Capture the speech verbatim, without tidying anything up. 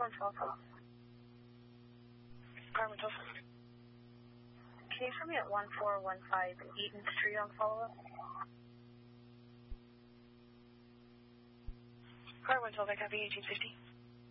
one twelve. Car one twelve. Can you show me at one four one five Eaton Street on follow-up? Car one twelve, I copy eighteen fifty.